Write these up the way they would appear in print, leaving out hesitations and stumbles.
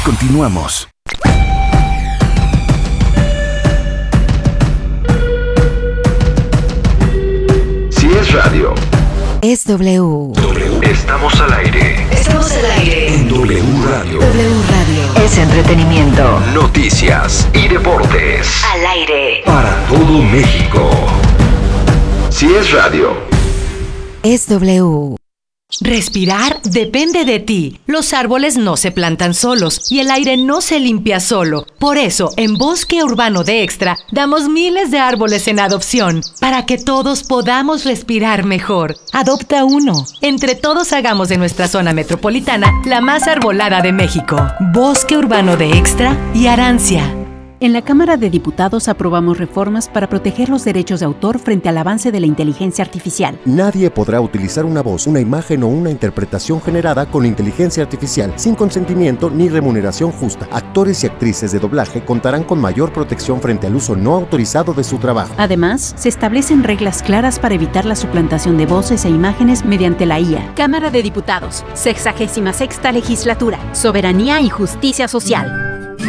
Continuamos. Si es radio, es W. Estamos al aire. Estamos al aire. En W Radio. W Radio. Es entretenimiento. Noticias y deportes. Al aire. Para todo México. Si es radio, es W. Respirar depende de ti. Los árboles no se plantan solos y el aire no se limpia solo. Por eso, en Bosque Urbano de Extra, damos miles de árboles en adopción para que todos podamos respirar mejor. Adopta uno. Entre todos hagamos de nuestra zona metropolitana la más arbolada de México. Bosque Urbano de Extra y Arancia. En la Cámara de Diputados aprobamos reformas para proteger los derechos de autor frente al avance de la inteligencia artificial. Nadie podrá utilizar una voz, una imagen o una interpretación generada con inteligencia artificial sin consentimiento ni remuneración justa. Actores y actrices de doblaje contarán con mayor protección frente al uso no autorizado de su trabajo. Además, se establecen reglas claras para evitar la suplantación de voces e imágenes mediante la IA. Cámara de Diputados, 66ª Legislatura, Soberanía y Justicia Social.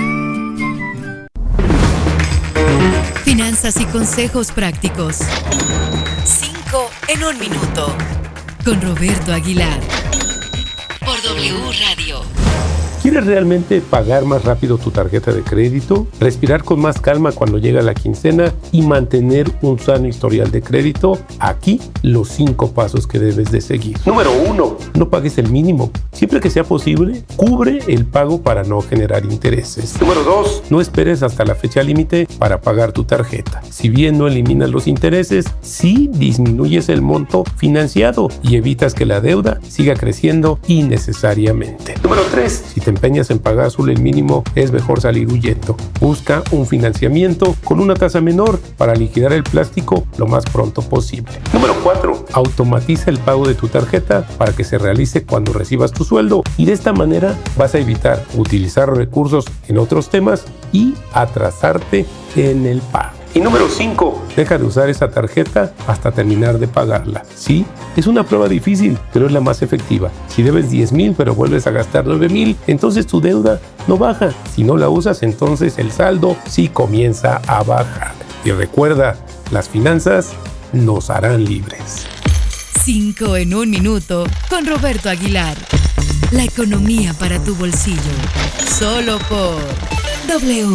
Finanzas y consejos prácticos. 5 en 1 minuto. Con Roberto Aguilar. Por W Radio. ¿Quieres realmente pagar más rápido tu tarjeta de crédito? Respirar con más calma cuando llega la quincena y mantener un sano historial de crédito. Aquí los 5 pasos que debes de seguir. Número 1. No pagues el mínimo. Siempre que sea posible, cubre el pago para no generar intereses. Número 2. No esperes hasta la fecha límite para pagar tu tarjeta. Si bien no eliminas los intereses, sí disminuyes el monto financiado y evitas que la deuda siga creciendo innecesariamente. Número 3. Si te empeñas en pagar solo el mínimo, es mejor salir huyendo. Busca un financiamiento con una tasa menor para liquidar el plástico lo más pronto posible. Número 4. Automatiza el pago de tu tarjeta para que se realice cuando recibas tu sueldo y de esta manera vas a evitar utilizar recursos en otros temas y atrasarte en el pago. Y número 5, deja de usar esa tarjeta hasta terminar de pagarla. Sí, es una prueba difícil, pero es la más efectiva. Si debes 10,000 pero vuelves a gastar 9,000, entonces tu deuda no baja. Si no la usas, entonces el saldo sí comienza a bajar. Y recuerda, las finanzas nos harán libres. 5 en 1 minuto con Roberto Aguilar. La economía para tu bolsillo. Solo por W.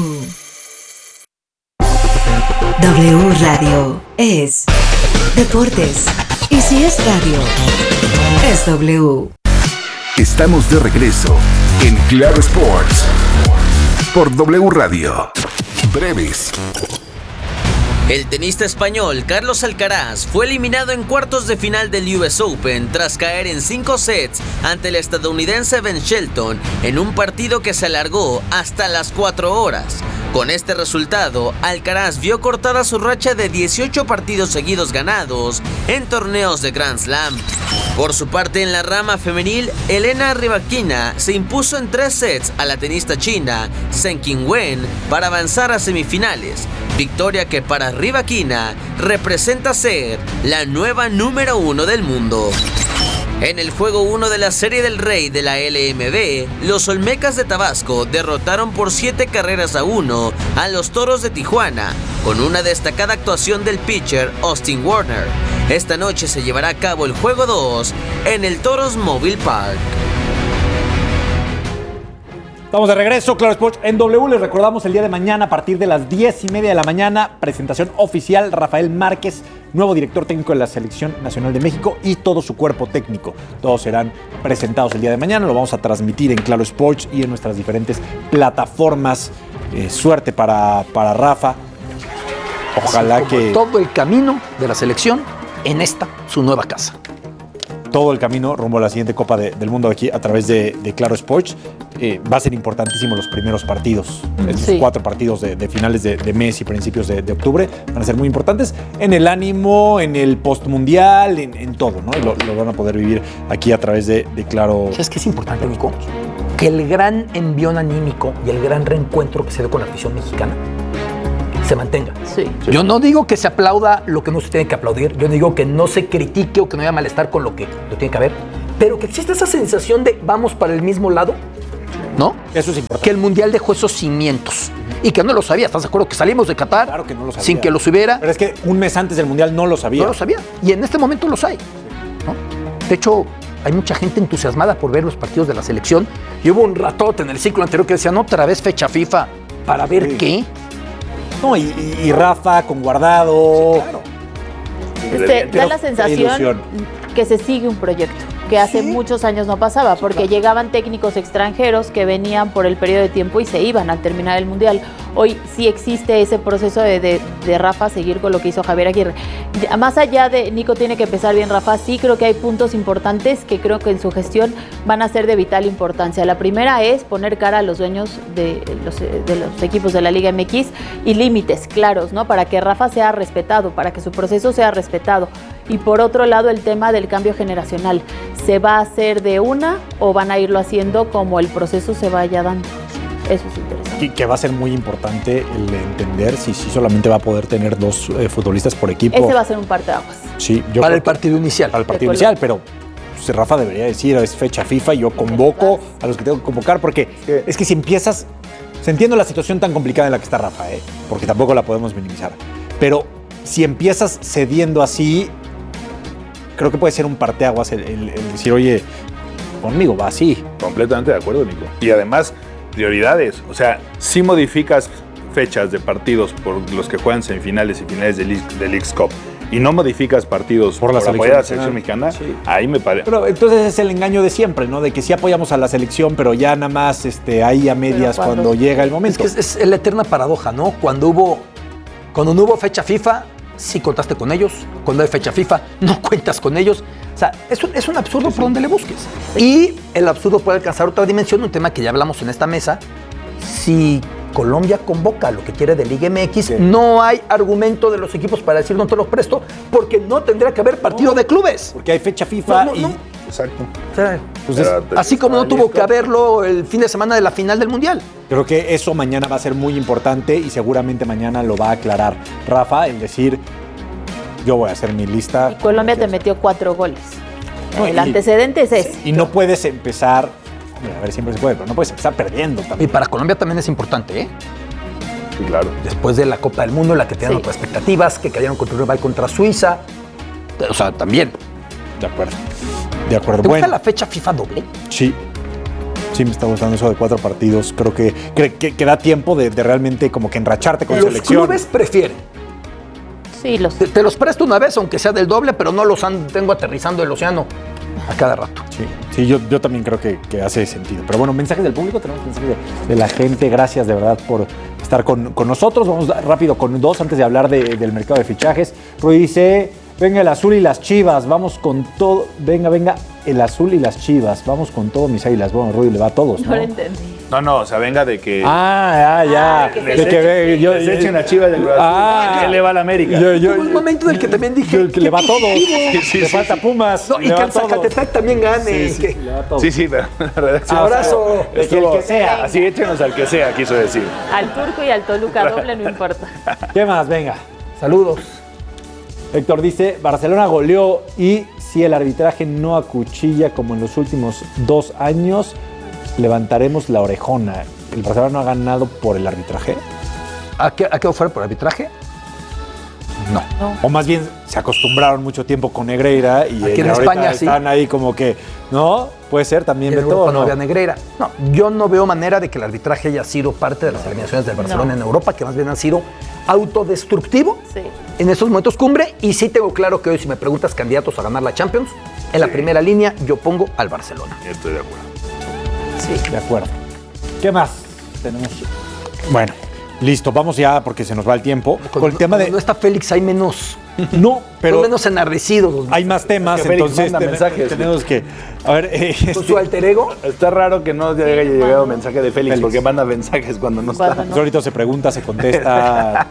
W Radio es deportes. Y si es radio, es W. Estamos de regreso en Claro Sports por W Radio. Breves. El tenista español Carlos Alcaraz fue eliminado en cuartos de final del US Open tras caer en 5 sets ante el estadounidense Ben Shelton en un partido que se alargó hasta las 4 horas. Con este resultado, Alcaraz vio cortada su racha de 18 partidos seguidos ganados en torneos de Grand Slam. Por su parte, en la rama femenil, Elena Rybakina se impuso en 3 sets a la tenista china Zheng Qinwen para avanzar a semifinales. Victoria que para Rybakina representa ser la nueva número 1 del mundo. En el juego 1 de la Serie del Rey de la LMB, los Olmecas de Tabasco derrotaron por 7-1 a los Toros de Tijuana, con una destacada actuación del pitcher Austin Warner. Esta noche se llevará a cabo el juego 2 en el Toros Mobile Park. Estamos de regreso, Claro Sports en W. Les recordamos el día de mañana a partir de las 10:30 de la mañana, presentación oficial, Rafael Márquez, nuevo director técnico de la Selección Nacional de México y todo su cuerpo técnico. Todos serán presentados el día de mañana, lo vamos a transmitir en Claro Sports y en nuestras diferentes plataformas. Suerte para Rafa. Ojalá que todo el camino de la selección en esta, su nueva casa. Todo el camino rumbo a la siguiente Copa del Mundo aquí a través de Claro Sports. Va a ser importantísimo los primeros partidos. Estos 4 partidos de finales de mes y principios de octubre van a ser muy importantes en el ánimo, en el postmundial, en todo, ¿no? Lo van a poder vivir aquí a través de Claro. ¿Sabes qué es importante, Nico? Que el gran envión anímico y el gran reencuentro que se ve con la afición mexicana se mantenga. Sí. Yo no digo que se aplauda lo que no se tiene que aplaudir, yo digo que no se critique o que no haya malestar con lo que lo tiene que haber, pero que exista esa sensación de vamos para el mismo lado ¿no? Eso es importante. Que el Mundial dejó esos cimientos y que no lo sabía. ¿Estás de acuerdo? Que salimos de Qatar Claro que no lo sabía. sin que los hubiera. Pero es que un mes antes del Mundial no lo sabía. No lo sabía. Y en este momento los hay, ¿no? De hecho, hay mucha gente entusiasmada por ver los partidos de la selección. Y hubo un ratote en el ciclo anterior que decían, otra vez fecha FIFA, ¿para ver qué? No, y Rafa con Guardado. Sí, claro. Da la sensación que se sigue un proyecto que hace muchos años no pasaba, porque llegaban técnicos extranjeros que venían por el periodo de tiempo y se iban al terminar el Mundial. Hoy sí existe ese proceso de Rafa seguir con lo que hizo Javier Aguirre. Más allá de Nico tiene que empezar bien Rafa, sí creo que hay puntos importantes que creo que en su gestión van a ser de vital importancia. La primera es poner cara a los dueños de los equipos de la Liga MX y límites claros, ¿no? Para que Rafa sea respetado, para que su proceso sea respetado. Y por otro lado, el tema del cambio generacional. ¿Se va a hacer de una o van a irlo haciendo como el proceso se vaya dando? Eso es interesante. Y que va a ser muy importante el entender si solamente va a poder tener 2 futbolistas por equipo. Ese va a ser un parteaguas. Sí, para el partido inicial. Para el partido inicial, pero pues, Rafa debería decir, es fecha FIFA y yo convoco a los que tengo que convocar, porque es que si empiezas... Entiendo la situación tan complicada en la que está Rafa, porque tampoco la podemos minimizar. Pero si empiezas cediendo así, creo que puede ser un parteaguas el decir, oye, conmigo va así. Completamente de acuerdo, Nico. Y además, prioridades. O sea, si modificas fechas de partidos por los que juegan semifinales y finales de Leagues Cup y no modificas partidos por apoyar a la selección mexicana, sí. Ahí me parece. Pero entonces es el engaño de siempre, ¿no? De que sí apoyamos a la selección, pero ya nada más ahí a medias cuando llega el momento. Es que es la eterna paradoja, ¿no? Cuando no hubo fecha FIFA, sí contaste con ellos. Cuando hay fecha FIFA, no cuentas con ellos. O sea, es un absurdo por donde le busques. Y el absurdo puede alcanzar otra dimensión, un tema que ya hablamos en esta mesa. Si Colombia convoca lo que quiere de Liga MX, no hay argumento de los equipos para decir no te los presto, porque no tendría que haber partido de clubes. Porque hay fecha FIFA Exacto. O sea, así como no tuvo que haberlo el fin de semana de la final del Mundial. Creo que eso mañana va a ser muy importante y seguramente mañana lo va a aclarar Rafa, el decir, yo voy a hacer mi lista. Y Colombia te metió 4 goles. El antecedente es ese. Y no puedes empezar, a ver, siempre se puede, pero no puedes empezar perdiendo también. Y para Colombia también es importante, ¿eh? Sí, claro. Después de la Copa del Mundo, en la que tenían otras expectativas, que cayeron contra un rival contra Suiza. O sea, también. De acuerdo. De acuerdo. ¿Te gusta la fecha FIFA doble? Sí. Sí, me está gustando eso de 4 partidos. Creo que da tiempo de realmente como que enracharte con selección. Los clubes prefieren. Sí, te los presto una vez, aunque sea del doble, pero no los tengo aterrizando el océano a cada rato. Sí, yo también creo que hace sentido. Pero bueno, mensajes del público, tenemos mensajes de la gente. Gracias de verdad por estar con nosotros. Vamos rápido con 2 antes de hablar del mercado de fichajes. Rui dice, venga el azul y las Chivas, vamos con todo. Venga, el azul y las Chivas, vamos con todo, mis águilas. Bueno, Rui le va a todos, ¿no? No lo entendí. No, o sea, venga de que... ya. Les echen a Chivas del Cruz Azul. ¿Qué le va a la América? Hubo un momento en el que también dije... Que le va a todos. Le falta Pumas. No, y que el Zacatepec también gane. Sí, le va a todos. Sí, pero la redacción... Abrazo. El que sea. Así échenos al que sea, quiso decir. Al Turco y al Toluca doble no importa. ¿Qué más? Venga. Saludos. Héctor dice, Barcelona goleó y si el arbitraje no acuchilla como en los últimos 2 años, levantaremos la orejona. ¿El Barcelona no ha ganado por el arbitraje? ¿Ha quedado fuera por arbitraje? No. O más bien se acostumbraron mucho tiempo con Negreira y aquí en ahorita España están ahí como que, ¿no? Puede ser también en Europa no ¿no? había Negreira. No, yo no veo manera de que el arbitraje haya sido parte de las eliminaciones del Barcelona en Europa, que más bien han sido autodestructivo en esos momentos cumbre. Y sí tengo claro que hoy, si me preguntas candidatos a ganar la Champions, en la primera línea yo pongo al Barcelona. Estoy de acuerdo. Sí, de acuerdo. ¿Qué más tenemos? Bueno, listo, vamos ya porque se nos va el tiempo. Con el tema de... No está Félix, hay menos... No, pero... Son menos enardecidos. Hay más temas, es que entonces mensajes, tenemos que... A ver... ¿Con su alter ego? Está raro que no haya llegado mensaje de Félix, porque manda mensajes cuando no está. Pues ahorita se pregunta, se contesta...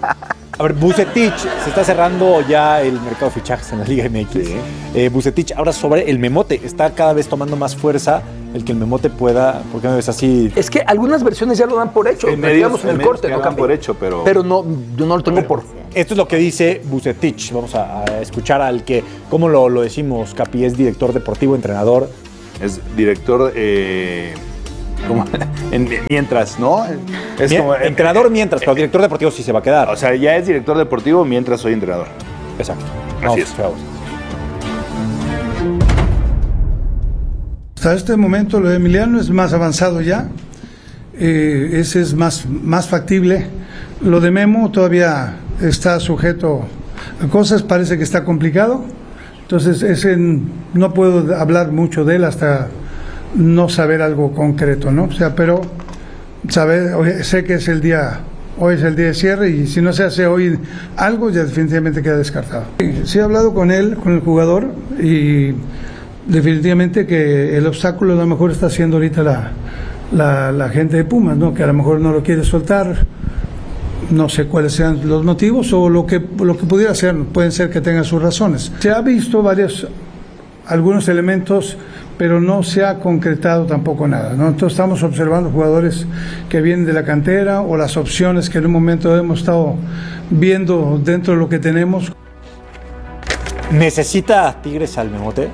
A ver, Vucetich, se está cerrando ya el mercado de fichajes en la Liga MX. Sí. Vucetich, ahora sobre el Memote, está cada vez tomando más fuerza el que el Memote pueda, ¿por qué no es así? Es que algunas versiones ya lo dan por hecho, digamos en el corte, no por hecho, pero no, yo no lo tengo por... Esto es lo que dice Vucetich, vamos a escuchar al que, ¿cómo lo decimos, Capi? Es director deportivo, entrenador. Es director como mientras, ¿no? Es como entrenador mientras, pero director deportivo sí se va a quedar. O sea, ya es director deportivo mientras soy entrenador. Exacto. Así es. Hasta este momento lo de Emiliano es más avanzado ya, ese es más factible. Lo de Memo todavía está sujeto a cosas, parece que está complicado, entonces ese no puedo hablar mucho de él hasta no saber algo concreto, ¿no? O sea, pero sé que hoy es el día de cierre y si no se hace hoy algo ya definitivamente queda descartado. Sí he hablado con él, con el jugador, y definitivamente que el obstáculo a lo mejor está siendo ahorita la gente de Pumas, ¿no? Que a lo mejor no lo quiere soltar, no sé cuáles sean los motivos o lo que pudiera ser, pueden ser que tenga sus razones. Se ha visto algunos elementos, pero no se ha concretado tampoco nada, ¿no? Entonces estamos observando jugadores que vienen de la cantera o las opciones que en un momento hemos estado viendo dentro de lo que tenemos. ¿Necesita Tigres al Memote?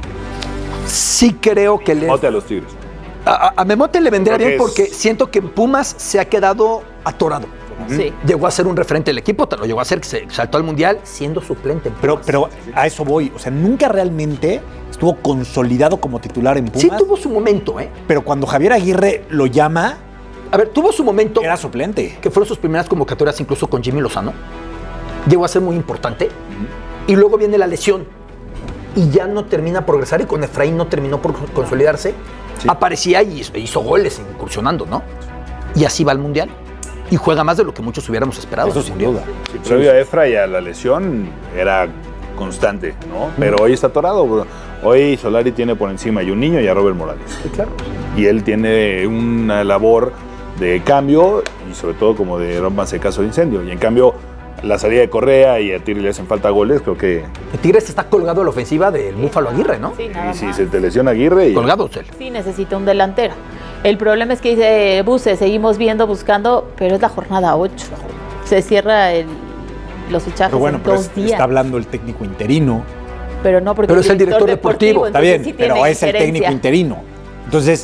Sí creo que Memote a los Tigres. A Memote le vendría bien porque siento que en Pumas se ha quedado atorado. Sí. Llegó a ser un referente del equipo, lo llegó a ser que se saltó al Mundial siendo suplente. Pero a eso voy. O sea, nunca realmente estuvo consolidado como titular en Pumas. Sí tuvo su momento, Pero cuando Javier Aguirre lo llama... A ver, tuvo su momento... Era suplente. Que fueron sus primeras convocatorias incluso con Jimmy Lozano. Llegó a ser muy importante. Y luego viene la lesión. Y ya no termina a progresar y con Efraín no terminó por consolidarse. Sí. Aparecía y hizo goles incursionando, ¿no? Y así va al Mundial. Y juega más de lo que muchos hubiéramos esperado. Eso sin duda. Sí, previo a Efra y a la lesión era constante, ¿no? Pero hoy está atorado, bro. Hoy Solari tiene por encima y un niño y a Robert Morales. Sí, claro. Y él tiene una labor de cambio y sobre todo como de rompanse caso de incendio. Y en cambio, la salida de Correa y a Tigre le hacen falta goles, creo que... El Tigres está colgado a la ofensiva del Búfalo Aguirre, ¿no? Sí, nada y si más. se te lesiona Aguirre... Y... Colgado él. Sí, necesita un delantero. El problema es que dice Buse, seguimos buscando, pero es la jornada 8. Se cierra los fichajes pero bueno, en 2 días. Está hablando el técnico interino. Pero no, porque pero es el director deportivo. Está bien, pero es el técnico interino. Entonces,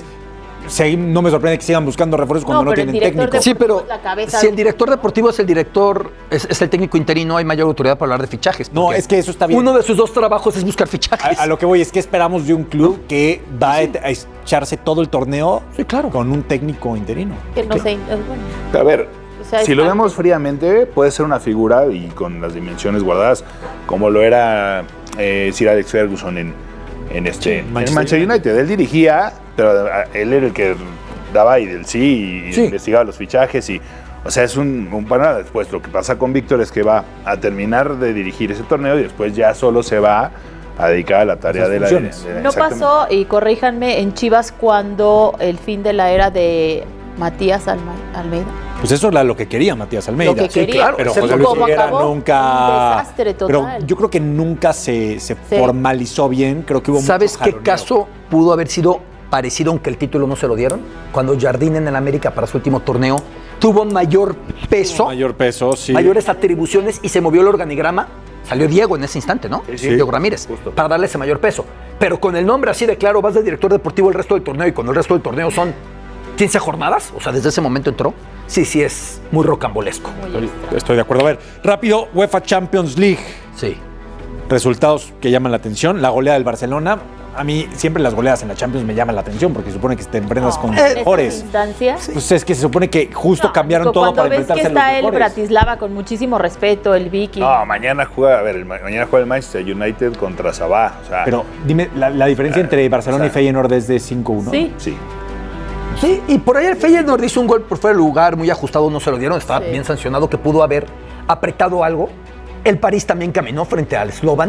no me sorprende que sigan buscando refuerzos cuando no tienen técnico. Sí, pero si el director deportivo es el director, es el técnico interino, hay mayor autoridad para hablar de fichajes. No, es que eso está bien. Uno de sus 2 trabajos es buscar fichajes. A lo que voy es que esperamos de un club que va a echarse todo el torneo con un técnico interino. Que no sé, bueno. A ver, o sea, si lo vemos fríamente, puede ser una figura y con las dimensiones guardadas, como lo era Sir Alex Ferguson en Manchester United. Él dirigía, pero él era el que daba y del sí investigaba los fichajes y, o sea, es un panorama. Después lo que pasa con Víctor es que va a terminar de dirigir ese torneo y después ya solo se va a dedicar a la tarea de la... No pasó, y corríjanme, en Chivas cuando el fin de la era de Matías Almeida. Pues eso era lo que quería Matías Almeida. Lo que quería. Sí, claro. Pero José Luis Higuera nunca... Un desastre total. Pero yo creo que nunca se formalizó bien. Creo que hubo ¿Sabes qué caso pudo haber sido parecido, aunque el título no se lo dieron? Cuando Jardín en el América para su último torneo tuvo mayor peso. Mayor peso, sí. Mayores atribuciones y se movió el organigrama. Salió Diego en ese instante, ¿no? Sí. Diego Ramírez, justo, para darle ese mayor peso. Pero con el nombre así de claro, vas de director deportivo el resto del torneo y cuando el resto del torneo son 15 jornadas, o sea, desde ese momento entró. Sí, es muy rocambolesco. Estoy de acuerdo. A ver, rápido, UEFA Champions League. Sí. Resultados que llaman la atención. La goleada del Barcelona. A mí siempre las goleadas en la Champions me llaman la atención porque se supone que te enfrentas con los mejores. Pues es que se supone que justo cambiaron todo para enfrentarse a los mejores. Cuando ves que está el Bratislava con muchísimo respeto, el Viking. No, mañana juega el Manchester United contra Sabah. O sea, pero dime, la diferencia entre Barcelona y Feyenoord es de 5-1. Sí. Sí, y por ahí el Feyenoord hizo un gol por fuera de lugar, muy ajustado, no se lo dieron, estaba bien sancionado, que pudo haber apretado algo. El París también caminó frente al Slovan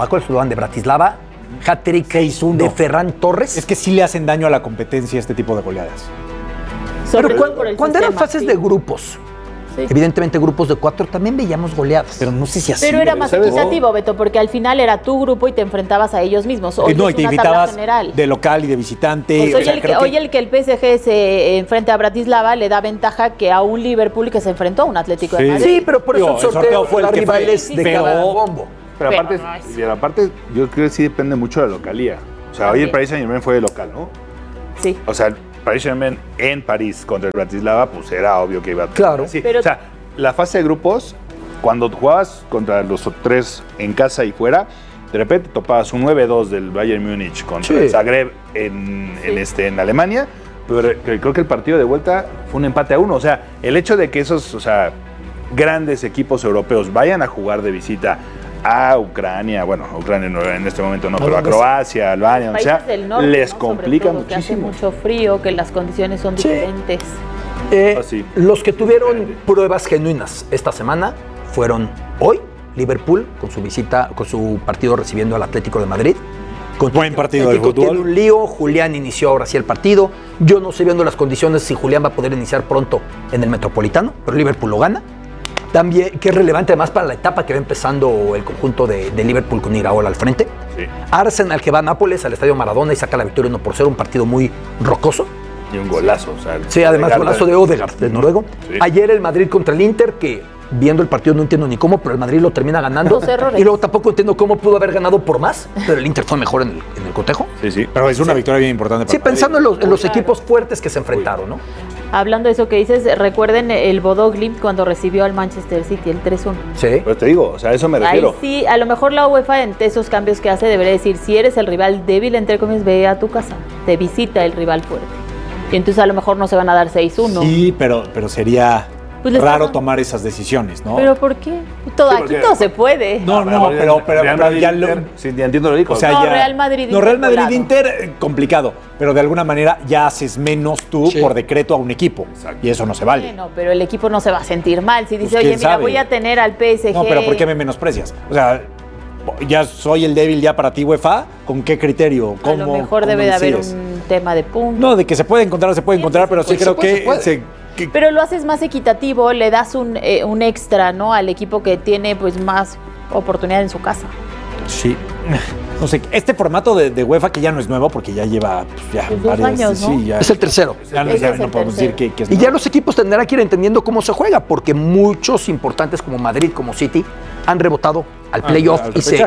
de Bratislava. Hat-trick de Ferran Torres. Es que sí le hacen daño a la competencia este tipo de goleadas. Pero cuando eran fases de grupos, evidentemente grupos de 4, también veíamos goleadas. Pero no sé si así. Pero era más equitativo, Beto, porque al final era tu grupo y te enfrentabas a ellos mismos. Hoy no, y te invitabas general. De local y de visitante. Pues hoy el que el PSG se enfrente a Bratislava le da ventaja que a un Liverpool que se enfrentó a un Atlético de Madrid. Sí, pero por eso el sorteo fue las rivales de cada bombo. Pero aparte, yo creo que sí depende mucho de la localía. O sea, hoy el Paris Saint-Germain fue de local, ¿no? Sí. O sea, Paris Saint-Germain en París contra el Bratislava, pues era obvio que iba a tener. Claro. Sí. O sea, la fase de grupos, cuando jugabas contra los 3 en casa y fuera, de repente topabas un 9-2 del Bayern Múnich contra el Zagreb en Alemania, pero creo que el partido de vuelta fue un empate a 1. O sea, el hecho de que esos grandes equipos europeos vayan a jugar de visita a Ucrania, bueno, Ucrania en este momento no, pero a Croacia, Albania, les complica muchísimo. Que hace mucho frío, que las condiciones son diferentes. Los que tuvieron pruebas genuinas esta semana fueron hoy Liverpool con su partido recibiendo al Atlético de Madrid. Buen partido de fútbol. Tiene un lío, Julián inició ahora sí el partido. Yo no sé viendo las condiciones si Julián va a poder iniciar pronto en el Metropolitano, pero Liverpool lo gana. También, que es relevante además para la etapa que va empezando el conjunto de Liverpool con Iraola al frente. Sí. Arsenal que va a Nápoles al Estadio Maradona y saca la victoria 1-0, un partido muy rocoso. Y un golazo. Sí, además golazo de Odegaard, del noruego. Sí. Ayer el Madrid contra el Inter, que viendo el partido no entiendo ni cómo, pero el Madrid lo termina ganando. 2 errores. Y luego tampoco entiendo cómo pudo haber ganado por más, pero el Inter fue mejor en el cotejo. Sí. Pero es una victoria bien importante. Sí, pensando en los equipos fuertes que se enfrentaron, ¿no? Hablando de eso que dices, recuerden el Bodo Glimt cuando recibió al Manchester City, el 3-1. Sí. Pues te digo, a eso me refiero. Ahí sí, a lo mejor la UEFA en esos cambios que hace debería decir, si eres el rival débil, entre comillas, ve a tu casa, te visita el rival fuerte. Y entonces a lo mejor no se van a dar 6-1. Sí, pero sería raro tomar esas decisiones, ¿no? ¿Pero por qué? Aquí todo se puede. No, pero ya entiendo lo digo. O sea, Real Madrid Inter. No, Real Madrid Inter, complicado. Pero de alguna manera ya haces menos tú por decreto a un equipo. Exacto. Y eso no se vale. Bueno, pero el equipo no se va a sentir mal. Si dice, oye, mira, voy a tener al PSG. No, pero ¿por qué me menosprecias? O sea, ya soy el débil ya para ti, UEFA. ¿Con qué criterio? A lo mejor debe de haber un tema de puntos. No, de que se puede encontrar, pero sí creo que... Pero lo haces más equitativo, le das un extra, ¿no? Al equipo que tiene pues más oportunidad en su casa. Sí. No sé, este formato de UEFA que ya no es nuevo porque ya lleva varios años, ¿no? Sí, es el tercero. Ya no podemos decir que es nuevo. Y ya los equipos tendrán que ir entendiendo cómo se juega, porque muchos importantes como Madrid, como City, han rebotado al playoff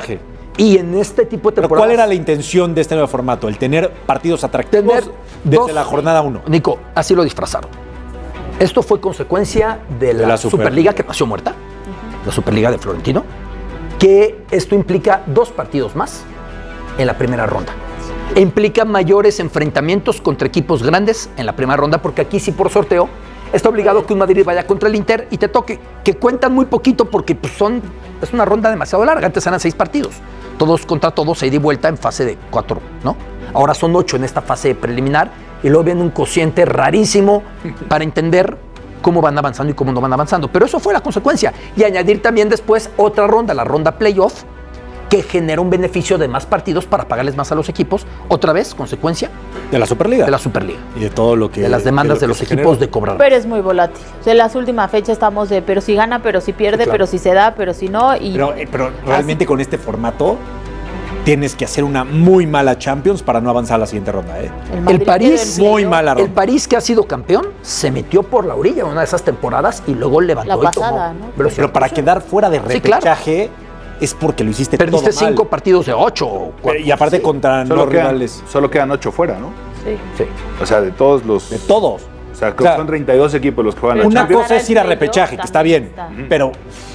y en este tipo de temporadas... ¿Pero cuál era la intención de este nuevo formato? El tener partidos atractivos desde la jornada 1. Nico, así lo disfrazaron. Esto fue consecuencia de la Superliga que nació muerta, la Superliga de Florentino, que esto implica 2 partidos más en la primera ronda. E implica mayores enfrentamientos contra equipos grandes en la primera ronda, porque aquí sí por sorteo está obligado que un Madrid vaya contra el Inter y te toque, que cuentan muy poquito porque pues, es una ronda demasiado larga, antes eran 6 partidos, todos contra todos, ida y vuelta en fase de 4, ¿no? Ahora son 8 en esta fase preliminar, y luego viene un cociente rarísimo para entender cómo van avanzando y cómo no van avanzando. Pero eso fue la consecuencia. Y añadir también después otra ronda, la ronda playoff, que genera un beneficio de más partidos para pagarles más a los equipos. Otra vez, consecuencia de la Superliga. De la Superliga. Y de todo lo que... De las demandas de los equipos de cobrar. Pero es muy volátil. O sea, en las últimas fechas estamos de pero si gana, pero si pierde, pero si se da, pero si no. Pero realmente con este formato... Tienes que hacer una muy mala Champions para no avanzar a la siguiente ronda. El París, muy mala ronda. El París que ha sido campeón se metió por la orilla en una de esas temporadas y luego levantó la pasada, y tomó. ¿no? Pero para quedar fuera de repechaje es porque lo hiciste todo mal. Perdiste 5 partidos de 8. Y aparte contra los rivales. Solo quedan 8 fuera, ¿no? Sí. O sea, de todos los... De todos. O sea, son 32 equipos los que juegan la Champions. Champions. Una cosa es ir a repechaje, que está bien, pero...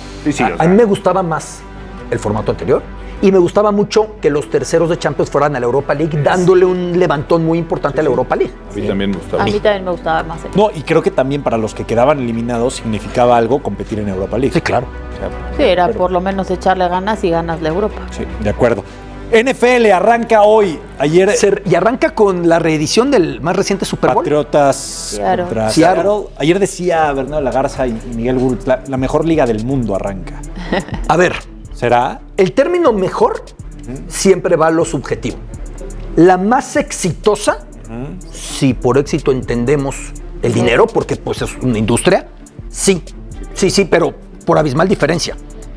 A mí me gustaba más el formato anterior. Y me gustaba mucho que los terceros de Champions fueran a la Europa League, dándole un levantón muy importante a la Europa League. A mí también me gustaba. A mí también me gustaba más. No, y creo que también para los que quedaban eliminados significaba algo competir en Europa League. Sí, claro. Sí, era por lo menos echarle ganas y ganas la Europa. Sí, de acuerdo. NFL arranca hoy, ayer... Y arranca con la reedición del más reciente Super Bowl. Patriotas contra Seattle. Ayer decía Bernardo Lagarza y Miguel Burtz, la mejor liga del mundo arranca. A ver... ¿Será? El término mejor siempre va a lo subjetivo. La más exitosa, si por éxito entendemos el dinero, porque pues es una industria, sí, pero por abismal diferencia.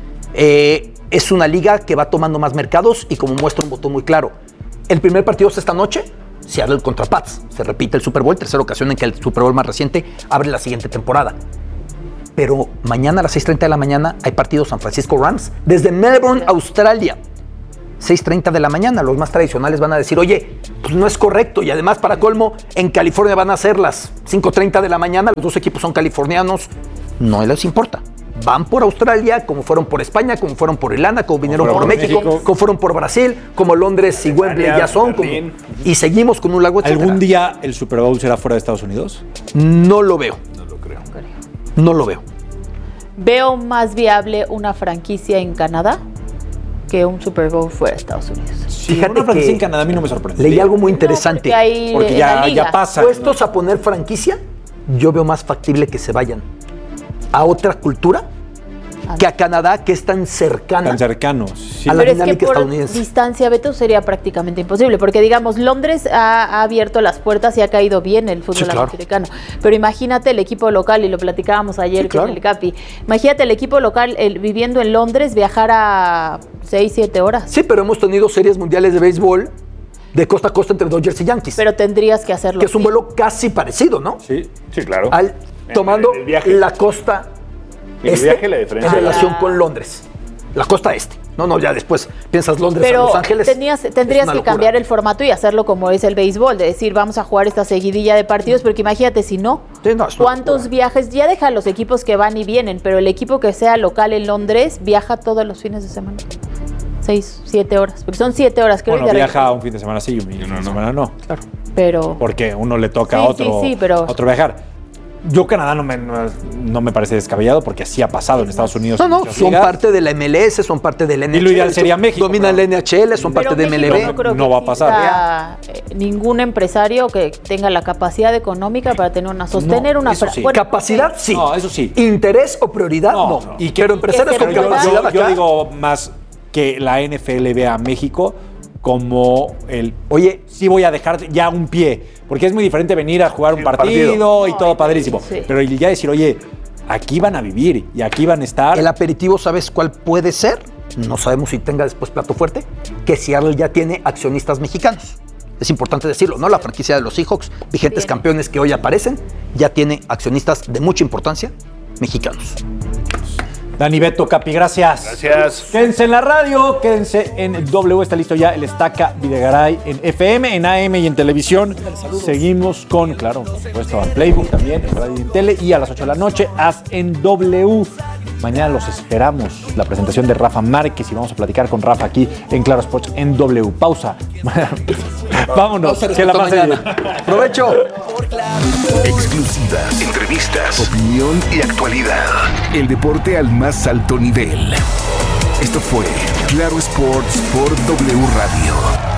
Es una liga que va tomando más mercados y como muestra un botón muy claro. El primer partido es esta noche, Seattle contra Pats. Se repite el Super Bowl, tercera ocasión en que el Super Bowl más reciente abre la siguiente temporada. Pero mañana a las 6:30 de la mañana hay partido San Francisco Rams desde Melbourne, Australia. 6:30 de la mañana. Los más tradicionales van a decir, oye, pues no es correcto. Y además, para colmo, en California van a ser las 5:30 de la mañana. Los dos equipos son californianos. No les importa. Van por Australia, como fueron por España, como fueron por Irlanda, como vinieron por México, como fueron por Brasil, como Londres y Wembley ya son. Y seguimos con un lago, etcétera. ¿Algún día el Super Bowl será fuera de Estados Unidos? No lo veo. No lo creo. No lo veo. Veo más viable una franquicia en Canadá que un Super Bowl fuera de Estados Unidos. Fíjate una franquicia que en Canadá a mí no me sorprende. Leí algo muy interesante. Porque ya pasa. Puestos a poner franquicia, yo veo más factible que se vayan a otra cultura que a Canadá, que es tan cercana. Tan cercano, sí. A la Pero es dinámica que por estadounidense. distancia, Beto, sería prácticamente imposible, porque digamos, Londres ha abierto las puertas y ha caído bien el fútbol americano. Pero imagínate el equipo local, y lo platicábamos ayer con el Capi, imagínate el equipo local viviendo en Londres, viajar a 6-7 horas. Sí, pero hemos tenido series mundiales de béisbol de costa a costa entre Dodgers y Yankees. Pero tendrías que hacerlo. Que es un vuelo casi parecido, ¿no? Sí, claro. Tomando la costa viaje, la diferencia. en relación con Londres. La costa este. No, ya después piensas Londres pero a Los Ángeles. Tendrías que cambiar el formato y hacerlo como es el béisbol, de decir, vamos a jugar esta seguidilla de partidos, porque imagínate si no, ¿cuántos viajes? Ya deja los equipos que van y vienen, pero el equipo que sea local en Londres viaja todos los fines de semana. 6-7 horas, porque son 7 horas, creo. Bueno, viaja un fin de semana sí y un fin de semana no. Claro. Pero... Porque uno le toca a otro viajar. Yo Canadá no me parece descabellado, porque así ha pasado en Estados Unidos. Son parte de la MLS, son parte del NHL. Y lo ideal sería México. Dominan la NHL, son parte de MLB. No va a pasar. Ningún empresario que tenga la capacidad económica para tener sostener una... Eso sí. Capacidad, sí. No, eso sí. ¿Interés o prioridad? No. Pero empresarios con capacidad yo digo más que la NFL vea a México como sí voy a dejar ya un pie, porque es muy diferente venir a jugar un partido y todo padrísimo, pero ya decir, oye, aquí van a vivir y aquí van a estar. El aperitivo, ¿sabes cuál puede ser? No sabemos si tenga después plato fuerte, que Seattle ya tiene accionistas mexicanos. Es importante decirlo, ¿no? La franquicia de los Seahawks, vigentes campeones que hoy aparecen, ya tiene accionistas de mucha importancia mexicanos. Dani, Beto, Capi, gracias. Gracias. Quédense en la radio, quédense en W. Está listo ya el Estaca Videgaray en FM, en AM y en televisión. Seguimos con, claro, por supuesto, al Playbook también, en radio y en tele. Y a las 8 de la noche, haz en W. Mañana los esperamos. La presentación de Rafa Márquez y vamos a platicar con Rafa aquí en Claro Sports en W. Pausa. Vámonos. Que la pasen bien. Provecho. Exclusivas, entrevistas, opinión y actualidad. El deporte al más alto nivel. Esto fue Claro Sports por W Radio.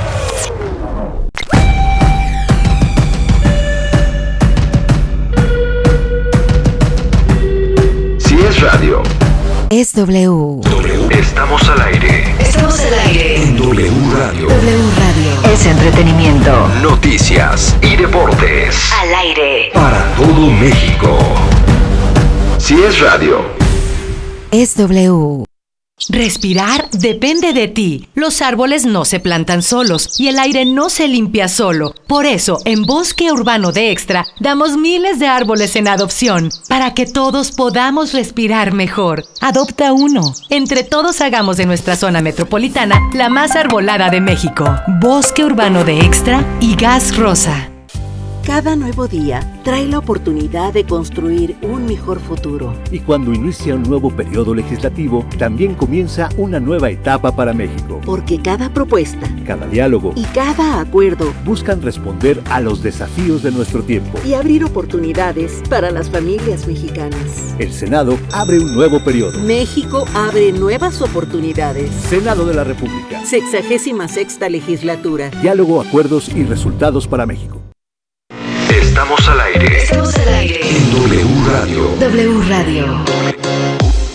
Si es radio, es W. Estamos al aire. Estamos al aire. En W Radio. W Radio es entretenimiento, Noticias y deportes. al aire. Para todo México. Si es radio, Es W. Respirar depende de ti. Los árboles no se plantan solos y el aire no se limpia solo. Por eso, en Bosque Urbano de Extra, damos miles de árboles en adopción para que todos podamos respirar mejor. Adopta uno. Entre todos hagamos de nuestra zona metropolitana la más arbolada de México. Bosque Urbano de Extra y Gas Rosa. Cada nuevo día trae la oportunidad de construir un mejor futuro. Y cuando inicia un nuevo periodo legislativo, también comienza una nueva etapa para México. Porque cada propuesta, cada diálogo y cada acuerdo buscan responder a los desafíos de nuestro tiempo y abrir oportunidades para las familias mexicanas. El Senado abre un nuevo periodo. México abre nuevas oportunidades. Senado de la República. 66ª legislatura. Diálogo, acuerdos y resultados para México. estamos al aire. Estamos al aire. En W Radio. W Radio.